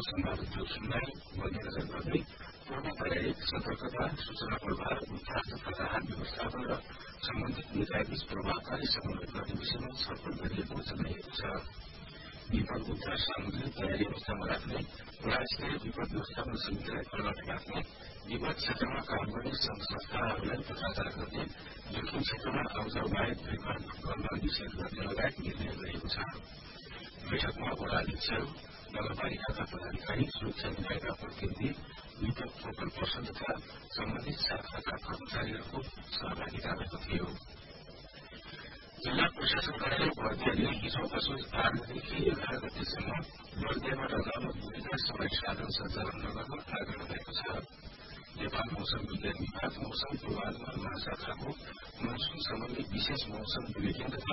सम्भावित जोखिमलाई मध्यनजर गर्दै पूर्व तयारी, सतर्कता, सूचना प्रभाव, उद्धार तथा राहत व्यवस्थापन र सम्बन्धित निकायबीच प्रभावकारी समन्वय गर्ने विषयमा छलफल गरिएको जनाइएको छ। विपद उद्धार सामग्री तयारी अवस्थामा राख्ने, गुणस्तरीय विपद व्यवस्थापन समितिलाई अलर्ट राख्ने, विपद क्षेत्रमा काम गर्ने संघ संस्थाहरूलाई पत्राचार गर्ने, जोखिम क्षेत्रमा आउजाउ बाहेक रेकर्ड गर्न निषेध गर्ने लगायत निर्णय गरिएको छ। बैठकमा वडा अध्यक्षहरू, नगरपालिकाका पदाधिकारी, सुरक्षा निकायका प्रतिनिधि, विपद फोकल पर्सन तथा सम्बन्धित शाखाका कर्मचारीहरूको सहभागिता रहेको थियो। जिल्ला प्रशासन कार्यालय बर्दियाले हिजो असोज 8 गतेदेखि 11 गतेसम्म बर्दियाबाट लामो दूरीका सवारी साधन सञ्चालन नगर्न आग्रह गरेको छ। नेपाल मौसम विज्ञान विभाग मौसम पूर्वानुमान महाशाखाको मनसून सम्बन्धी विशेष मौसम बुलेटिन तथा